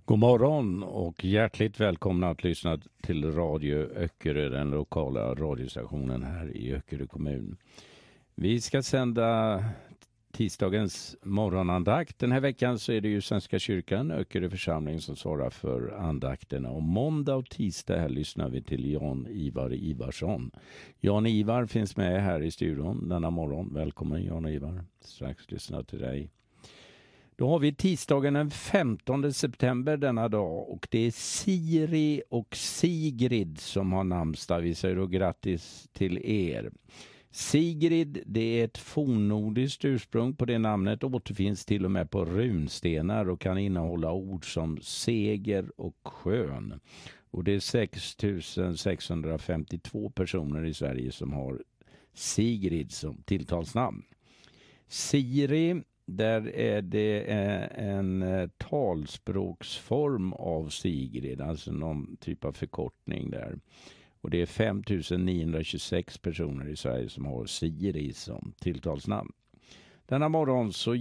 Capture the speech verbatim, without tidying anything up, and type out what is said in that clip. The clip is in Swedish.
God morgon och hjärtligt välkomna att lyssna till Radio Öckerö, den lokala radiostationen här i Öckerö kommun. Vi ska sända tisdagens morgonandakt. Den här veckan så är det ju Svenska kyrkan, Öckerö församling, som svarar för andakterna. Och måndag och tisdag här lyssnar vi till Jan-Ivar Ivarsson. Jan-Ivar finns med här i studion denna morgon. Välkommen Jan-Ivar. Strax lyssna till dig. Då har vi tisdagen den femtonde september denna dag och det är Siri och Sigrid som har namnsdag. Vi säger då grattis till er. Sigrid, det är ett fornnordiskt ursprung på det namnet, återfinns till och med på runstenar och kan innehålla ord som seger och skön. Och det är sex tusen sexhundrafemtiotvå personer i Sverige som har Sigrid som tilltalsnamn. Siri, där är det en talspråksform av Sigrid, alltså någon typ av förkortning där. Och det är fem tusen niohundratjugosex personer i Sverige som har Siri som tilltalsnamn. Denna morgon så